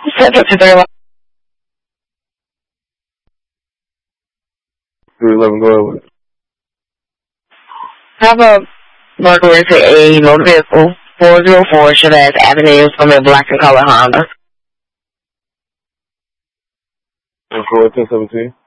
311, go ahead with it. have a burglary to a motor vehicle, 404 Chavez Avenue, from a black and color Honda. And for 1017?